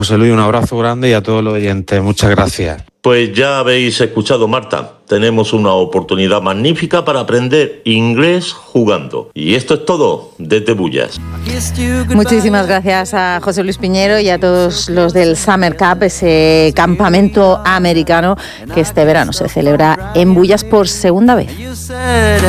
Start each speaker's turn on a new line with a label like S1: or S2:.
S1: José Luis, un abrazo grande y a todos los oyentes, muchas gracias.
S2: Pues ya habéis escuchado, Marta, tenemos una oportunidad magnífica para aprender inglés jugando. Y esto es todo desde Bullas.
S3: Muchísimas gracias a José Luis Piñero y a todos los del Summer Cup, ese campamento americano que este verano se celebra en Bullas por segunda vez.